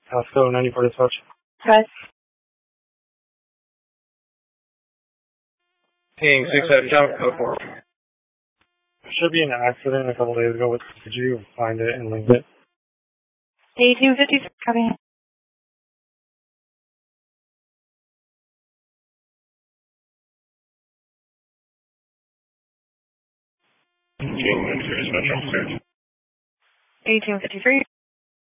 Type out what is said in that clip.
Pasco 94 dispatch. Okay. Ping 6 code 4. There should be an accident a couple days ago. Did you find it and link it? 1856 coming. King 1 Metro cleared. 1853.